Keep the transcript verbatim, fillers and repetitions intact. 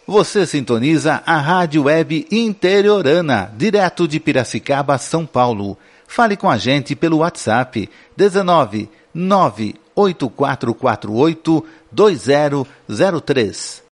Você sintoniza a Rádio Web Interiorana, direto de Piracicaba, São Paulo. Fale com a gente pelo WhatsApp dezenove, nove oito quatro quatro oito, dois zero zero três.